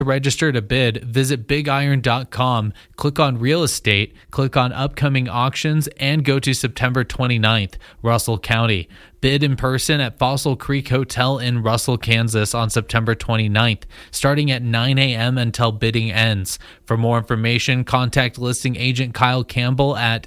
To register to bid, visit bigiron.com, click on Real Estate, click on Upcoming Auctions, and go to September 29th, Russell County. Bid in person at Fossil Creek Hotel in Russell, Kansas on September 29th, starting at 9 a.m. until bidding ends. For more information, contact listing agent Kyle Campbell at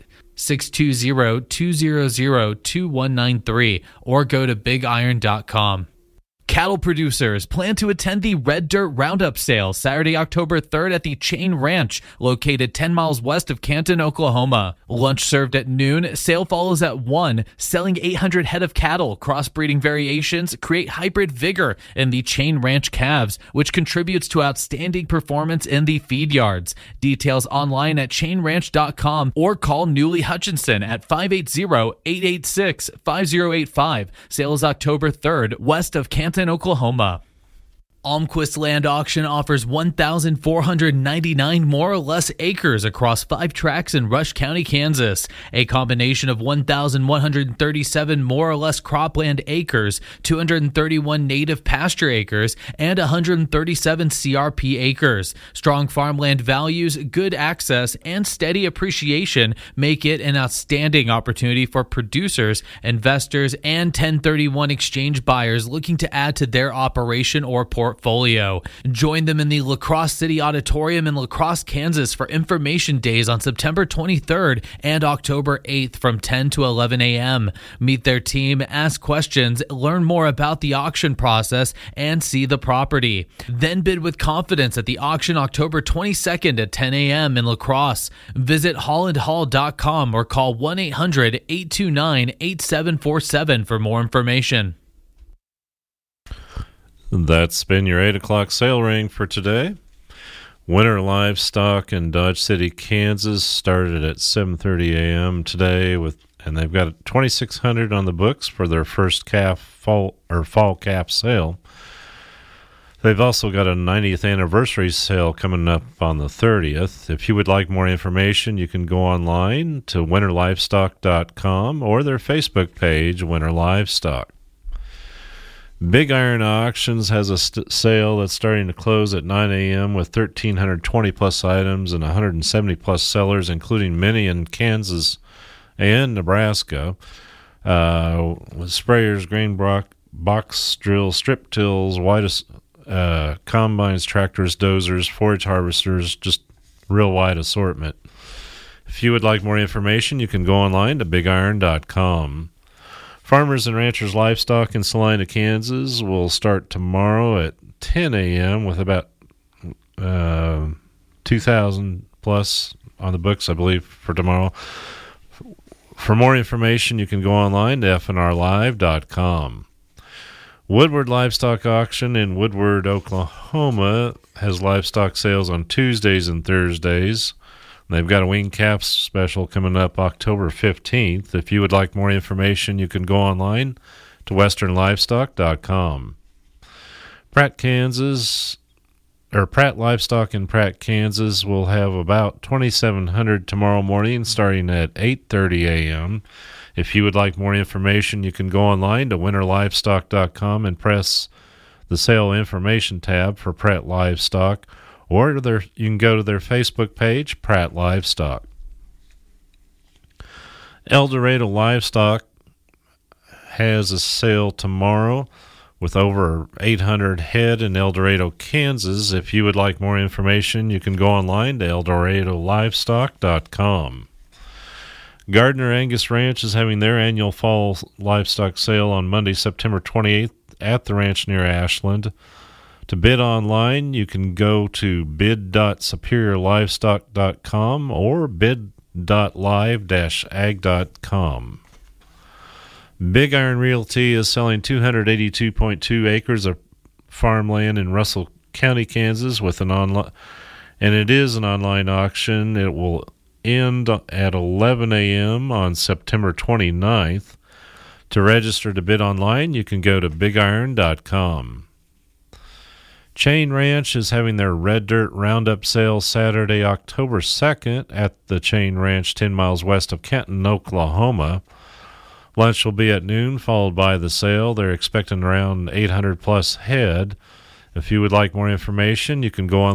620-200-2193 or go to bigiron.com. Cattle producers plan to attend the Red Dirt Roundup sale Saturday, October 3rd at the Chain Ranch, located 10 miles west of Canton, Oklahoma. Lunch served at noon. Sale follows at 1. Selling 800 head of cattle. Crossbreeding variations create hybrid vigor in the Chain Ranch calves, which contributes to outstanding performance in the feed yards. Details online at chainranch.com or call Newly Hutchinson at 580-886-5085. Sale is October 3rd, west of Canton, Oklahoma. Almquist Land Auction offers 1,499 more or less acres across 5 tracts in Rush County, Kansas. A combination of 1,137 more or less cropland acres, 231 native pasture acres, and 137 CRP acres. Strong farmland values, good access, and steady appreciation make it an outstanding opportunity for producers, investors, and 1031 exchange buyers looking to add to their operation or portfolio. Join them in the La Crosse City Auditorium in La Crosse, Kansas for information days on September 23rd and October 8th from 10 to 11 a.m. Meet their team, ask questions, learn more about the auction process, and see the property. Then bid with confidence at the auction October 22nd at 10 a.m. in La Crosse. Visit hollandhall.com or call 1-800-829-8747 for more information. That's been your 8 o'clock sale ring for today. Winter Livestock in Dodge City, Kansas started at 7:30 a.m. today and they've got 2,600 on the books for their first fall calf sale. They've also got a 90th anniversary sale coming up on the 30th. If you would like more information, you can go online to winterlivestock.com or their Facebook page, Winter Livestock. Big Iron Auctions has a sale that's starting to close at 9 a.m. with 1,320 plus items and 170 plus sellers, including many in Kansas and Nebraska, with sprayers, grain box drills, strip tills, combines, tractors, dozers, forage harvesters, just real wide assortment. If you would like more information, you can go online to bigiron.com. Farmers and Ranchers Livestock in Salina, Kansas will start tomorrow at 10 a.m. with about 2,000 plus on the books, I believe, for tomorrow. For more information, you can go online to fnrlive.com. Woodward Livestock Auction in Woodward, Oklahoma has livestock sales on Tuesdays and Thursdays. They've got a wing calf special coming up October 15th. If you would like more information, you can go online to westernlivestock.com. Pratt Livestock in Pratt, Kansas will have about 2,700 tomorrow morning starting at 8:30 a.m. If you would like more information, you can go online to winterlivestock.com and press the sale information tab for Pratt Livestock, or you can go to their Facebook page, Pratt Livestock. El Dorado Livestock has a sale tomorrow with over 800 head in El Dorado, Kansas. If you would like more information, you can go online to eldoradolivestock.com. Gardner Angus Ranch is having their annual fall livestock sale on Monday, September 28th at the ranch near Ashland. To bid online, you can go to bid.superiorlivestock.com or bid.live-ag.com. Big Iron Realty is selling 282.2 acres of farmland in Russell County, Kansas, with an online, and it is an online auction. It will end at 11 a.m. on September 29th. To register to bid online, you can go to bigiron.com. Chain Ranch is having their Red Dirt Roundup sale Saturday, October 2nd at the Chain Ranch 10 miles west of Canton, Oklahoma. Lunch will be at noon, followed by the sale. They're expecting around 800 plus head, If you would like more information, you can go on